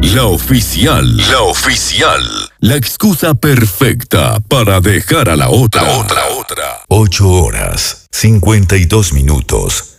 La oficial. La oficial. La excusa perfecta para dejar a la otra. 8 horas, 52 minutos.